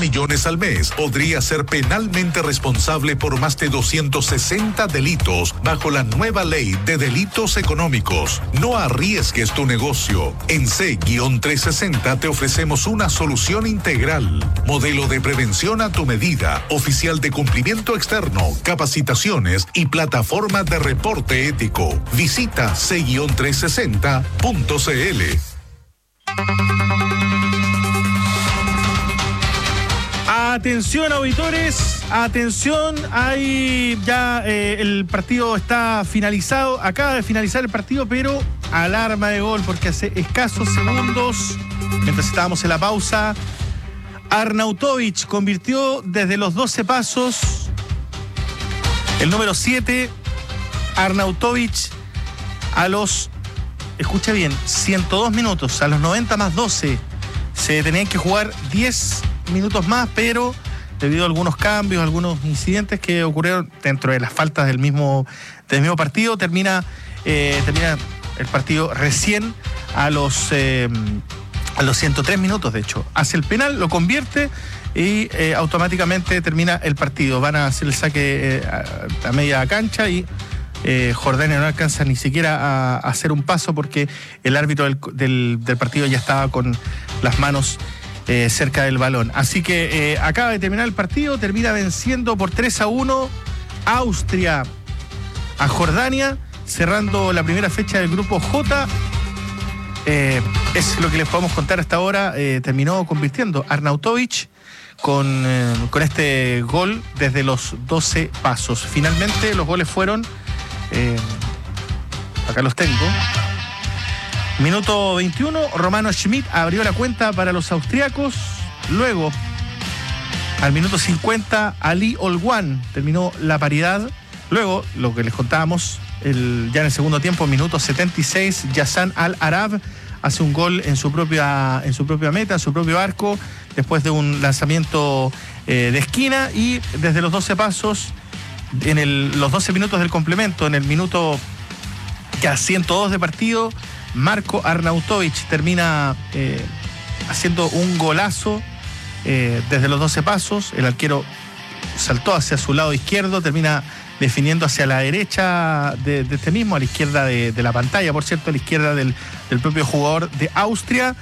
millones al mes. Podría ser penalmente responsable por más de 260 delitos bajo la nueva ley de delitos económicos. No arriesgues tu negocio. En C-360 te ofrecemos una solución integral. Modelo de prevención a tu medida, oficial de cumplimiento externo, capacitaciones y plataforma de reporte ético. Visita C-360.cl. Atención, auditores, atención, hay ya el partido está finalizado, acaba de finalizar el partido, pero alarma de gol porque hace escasos segundos, mientras estábamos en la pausa, Arnautovic convirtió desde los 12 pasos, el número 7, Arnautovic a los, escucha bien, 102 minutos, a los 90 más 12, se tenían que jugar 10 minutos más, pero debido a algunos cambios, algunos incidentes que ocurrieron dentro de las faltas del mismo partido, termina el partido recién a los 103 minutos, de hecho. Hace el penal, lo convierte y automáticamente termina el partido. Van a hacer el saque a media cancha y Jordania no alcanza ni siquiera a hacer un paso porque el árbitro del partido ya estaba con las manos cerca del balón. Así que acaba de terminar el partido, termina venciendo por 3-1 Austria a Jordania, cerrando la primera fecha del grupo J. Es lo que les podemos contar hasta ahora. Terminó convirtiendo Arnautovic con este gol desde los 12 pasos. Finalmente los goles fueron, acá los tengo. Minuto 21, Romano Schmidt abrió la cuenta para los austriacos. Luego, al minuto 50, Ali Olguán terminó la paridad. Luego, lo que les contábamos, ya en el segundo tiempo, minuto 76, Yassan Al-Arab hace un gol en su propia meta, en su propio arco, después de un lanzamiento de esquina. Y desde los 12 pasos, los 12 minutos del complemento, en el minuto ya 102 de partido, Marko Arnautovic termina haciendo un golazo desde los 12 pasos. El arquero saltó hacia su lado izquierdo, termina definiendo hacia la derecha de este mismo, a la izquierda de la pantalla, por cierto, a la izquierda del propio jugador de Austria.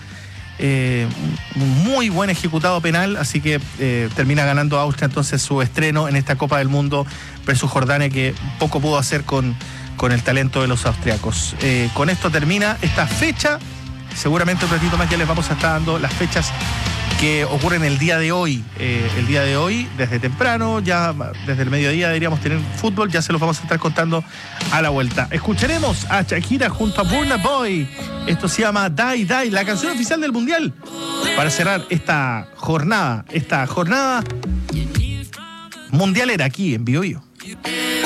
Muy buen ejecutado penal, así que termina ganando Austria entonces su estreno en esta Copa del Mundo versus Jordania, que poco pudo hacer con el talento de los austriacos. Con esto termina esta fecha. Seguramente un ratito más ya les vamos a estar dando las fechas que ocurren el día de hoy. El día de hoy, desde temprano, ya desde el mediodía deberíamos tener fútbol, ya se los vamos a estar contando a la vuelta. Escucharemos a Shakira junto a Burna Boy. Esto se llama Die Die, la canción oficial del Mundial, para cerrar esta jornada mundialera aquí en Bio Bio.